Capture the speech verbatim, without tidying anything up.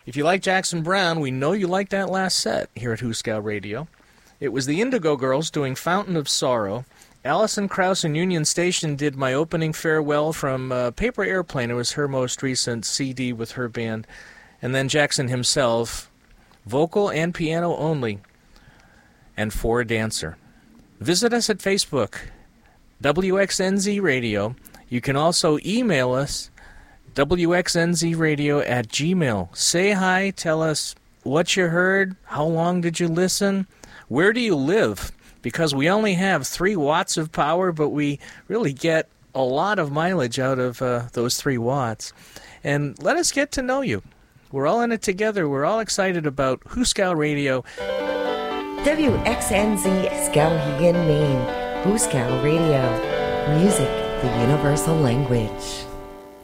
If you like Jackson Browne, we know you like that last set here at Hooskow Radio. It was the Indigo Girls doing Fountain of Sorrow. Alison Krauss and Union Station did My Opening Farewell from uh, Paper Airplane. It was her most recent C D with her band. And then Jackson himself, vocal and piano only, and For a Dancer. Visit us at Facebook, W X N Z Radio. You can also email us, W X N Z radio at gmail. Say hi, tell us what you heard, how long did you listen, where do you live? Because we only have three watts of power, but we really get a lot of mileage out of uh, those three watts. And let us get to know you. We're all in it together. We're all excited about Hooskow Radio. W X N Z Skowhegan, Maine. Hooskow Radio. Music, the universal language.